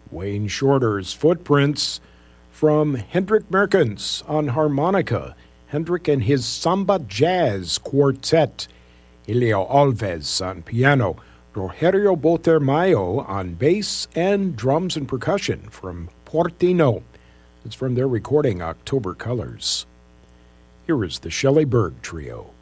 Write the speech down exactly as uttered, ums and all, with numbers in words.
Wayne Shorter's Footprints. From Hendrik Merkens on harmonica, Hendrik and his Samba Jazz Quartet. Elio Alves on piano, Rogerio Botermayo on bass and drums and percussion from Portino. It's from their recording October Colors. Here is the Shelley Berg Trio.